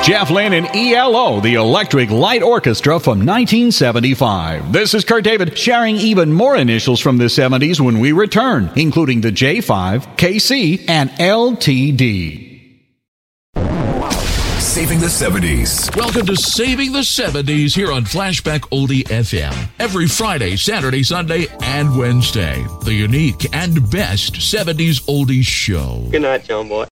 Jeff Lynne and ELO, the Electric Light Orchestra from 1975. This is Kurt David sharing even more initials from the 70s when we return, including the J5, KC, and LTD. Saving the 70s. Welcome to Saving the 70s here on Flashback Oldie FM. Every Friday, Saturday, Sunday, and Wednesday. The unique and best 70s oldies show. Good night, John Boy.